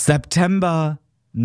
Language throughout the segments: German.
September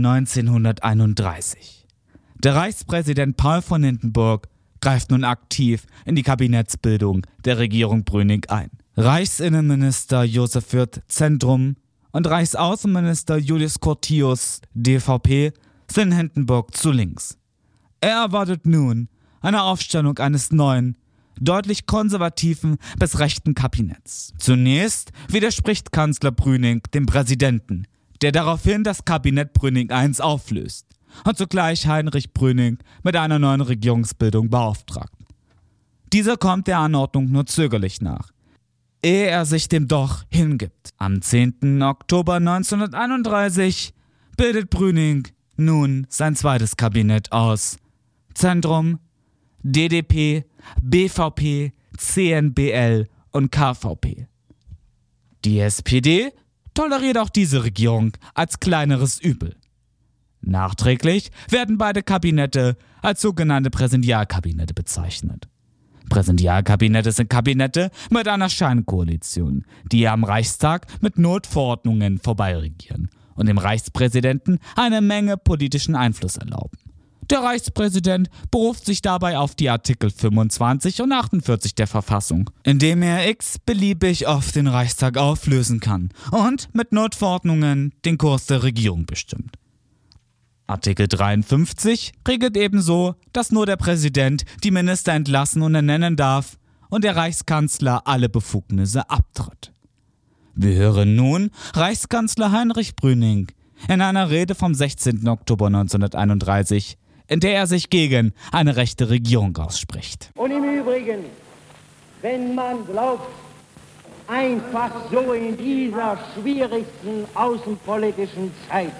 1931. Der Reichspräsident Paul von Hindenburg greift nun aktiv in die Kabinettsbildung der Regierung Brüning ein. Reichsinnenminister Josef Wirth Zentrum und Reichsaußenminister Julius Curtius DVP sind Hindenburg zu links. Er erwartet nun eine Aufstellung eines neuen, deutlich konservativen bis rechten Kabinetts. Zunächst widerspricht Kanzler Brüning dem Präsidenten, der daraufhin das Kabinett Brüning I auflöst und zugleich Heinrich Brüning mit einer neuen Regierungsbildung beauftragt. Dieser kommt der Anordnung nur zögerlich nach, ehe er sich dem doch hingibt. Am 10. Oktober 1931 bildet Brüning nun sein zweites Kabinett aus. Zentrum, DDP, BVP, CNBL und KVP. Die SPD toleriert auch diese Regierung als kleineres Übel. Nachträglich werden beide Kabinette als sogenannte Präsidialkabinette bezeichnet. Präsidialkabinette sind Kabinette mit einer Scheinkoalition, die am Reichstag mit Notverordnungen vorbeiregieren und dem Reichspräsidenten eine Menge politischen Einfluss erlauben. Der Reichspräsident beruft sich dabei auf die Artikel 25 und 48 der Verfassung, indem er x-beliebig oft den Reichstag auflösen kann und mit Notverordnungen den Kurs der Regierung bestimmt. Artikel 53 regelt ebenso, dass nur der Präsident die Minister entlassen und ernennen darf und der Reichskanzler alle Befugnisse abtritt. Wir hören nun Reichskanzler Heinrich Brüning in einer Rede vom 16. Oktober 1931, in der er sich gegen eine rechte Regierung ausspricht. Und im Übrigen, wenn man glaubt, einfach so in dieser schwierigsten außenpolitischen Zeit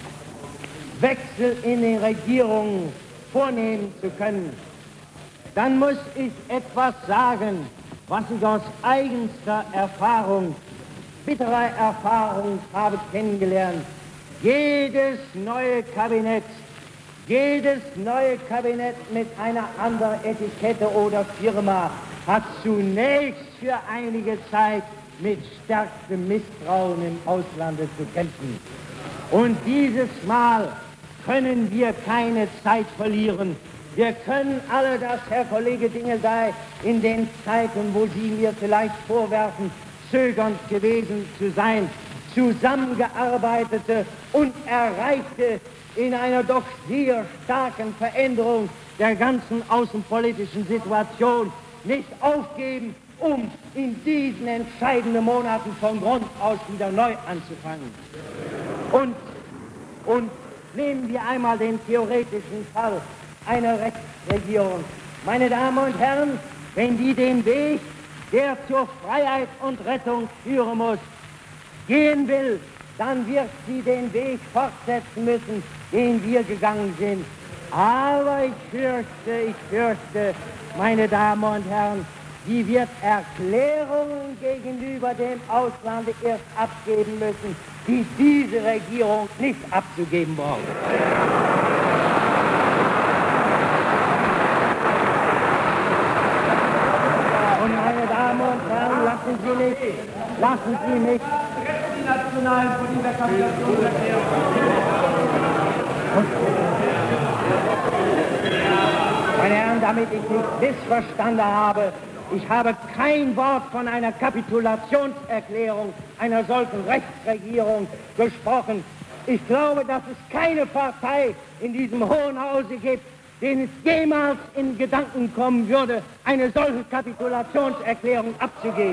Wechsel in den Regierungen vornehmen zu können, dann muss ich etwas sagen, was ich aus eigenster Erfahrung, bitterer Erfahrung habe kennengelernt. Jedes neue Kabinett mit einer anderen Etikette oder Firma hat zunächst für einige Zeit mit stärkstem Misstrauen im Auslande zu kämpfen. Und dieses Mal können wir keine Zeit verlieren. Wir können alle das, Herr Kollege Dingelday, in den Zeiten, wo Sie mir vielleicht vorwerfen, zögernd gewesen zu sein, zusammengearbeitete und erreichte in einer doch sehr starken Veränderung der ganzen außenpolitischen Situation nicht aufgeben, um in diesen entscheidenden Monaten von Grund aus wieder neu anzufangen. Und nehmen wir einmal den theoretischen Fall einer Rechtsregierung. Meine Damen und Herren, wenn die den Weg, der zur Freiheit und Rettung führen muss, gehen will, dann wird sie den Weg fortsetzen müssen, den wir gegangen sind. Aber ich fürchte, meine Damen und Herren, sie wird Erklärungen gegenüber dem Ausland erst abgeben müssen, die diese Regierung nicht abzugeben braucht. Und meine Damen und Herren, lassen Sie mich die nationalen Meine Herren, damit ich nicht missverstanden habe, ich habe kein Wort von einer Kapitulationserklärung einer solchen Rechtsregierung gesprochen. Ich glaube, dass es keine Partei in diesem Hohen Hause gibt, denen es jemals in Gedanken kommen würde, eine solche Kapitulationserklärung abzugeben.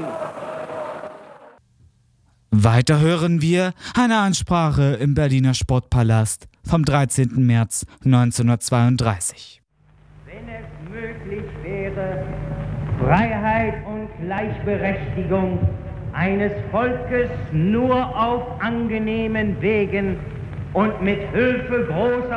Weiter hören wir eine Ansprache im Berliner Sportpalast vom 13. März 1932. Wenn es möglich wäre, Freiheit und Gleichberechtigung eines Volkes nur auf angenehmen Wegen und mit Hilfe großer